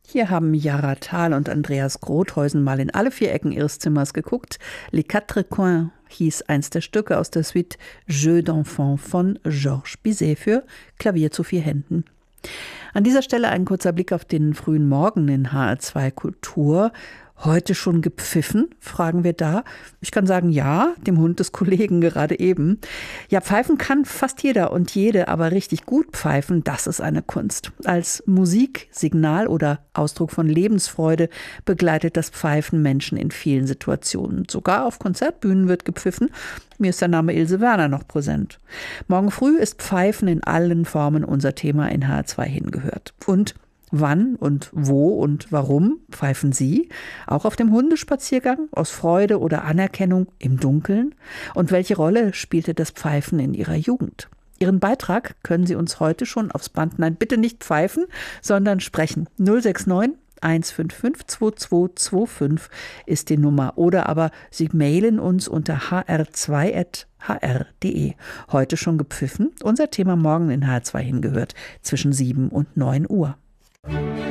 Hier haben Jara Thal und Andreas Grothäusen mal in alle 4 Ecken ihres Zimmers geguckt. Les Quatre Coins hieß eins der Stücke aus der Suite Jeux d'Enfant von Georges Bizet für Klavier zu 4 Händen. An dieser Stelle ein kurzer Blick auf den frühen Morgen in HR2 Kultur. Heute schon gepfiffen, fragen wir da. Ich kann sagen, ja, dem Hund des Kollegen gerade eben. Ja, pfeifen kann fast jeder und jede, aber richtig gut pfeifen, das ist eine Kunst. Als Musik, Signal oder Ausdruck von Lebensfreude begleitet das Pfeifen Menschen in vielen Situationen. Sogar auf Konzertbühnen wird gepfiffen. Mir ist der Name Ilse Werner noch präsent. Morgen früh ist Pfeifen in allen Formen unser Thema in HR2 hingehört. Und wann und wo und warum pfeifen Sie? Auch auf dem Hundespaziergang, aus Freude oder Anerkennung im Dunkeln? Und welche Rolle spielte das Pfeifen in Ihrer Jugend? Ihren Beitrag können Sie uns heute schon aufs Band, nein, bitte nicht pfeifen, sondern sprechen. 069 155 2225 ist die Nummer. Oder aber Sie mailen uns unter hr2@hr.de. Heute schon gepfiffen. Unser Thema morgen in HR2 hingehört zwischen 7 und 9 Uhr.